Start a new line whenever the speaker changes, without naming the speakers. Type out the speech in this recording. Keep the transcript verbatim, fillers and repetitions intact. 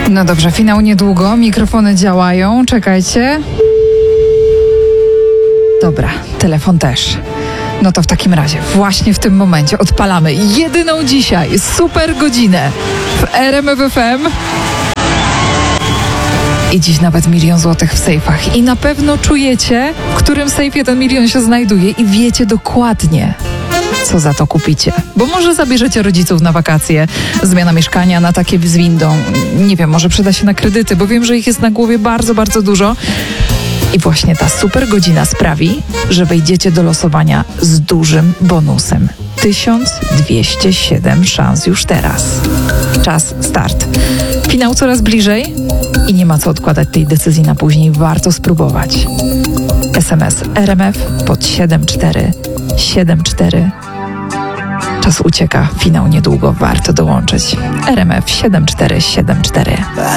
No dobrze, finał niedługo, mikrofony działają, czekajcie. Dobra, telefon też. No to w takim razie, właśnie w tym momencie odpalamy jedyną dzisiaj super godzinę w R M F F M. I dziś nawet milion złotych w sejfach. I na pewno czujecie, w którym sejfie ten milion się znajduje i wiecie dokładnie, co za to kupicie. Bo może zabierzecie rodziców na wakacje, zmiana mieszkania na takie z windą. Nie wiem, może przyda się na kredyty, bo wiem, że ich jest na głowie bardzo, bardzo dużo. I właśnie ta super godzina sprawi, że wejdziecie do losowania z dużym bonusem. tysiąc dwieście siedem szans już teraz. Czas, start. Finał coraz bliżej i nie ma co odkładać tej decyzji na później. Warto spróbować. S M S R M F pod siedem cztery siedem cztery. Czas ucieka, finał niedługo, warto dołączyć. R M F siedem cztery siedem cztery.